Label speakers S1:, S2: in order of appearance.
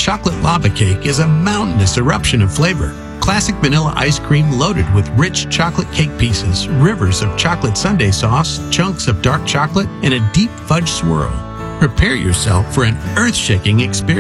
S1: chocolate lava cake is a mountainous eruption of flavor. Classic vanilla ice cream loaded with rich chocolate cake pieces, rivers of chocolate sundae sauce, chunks of dark chocolate, and a deep fudge swirl. Prepare yourself for an earth-shaking experience.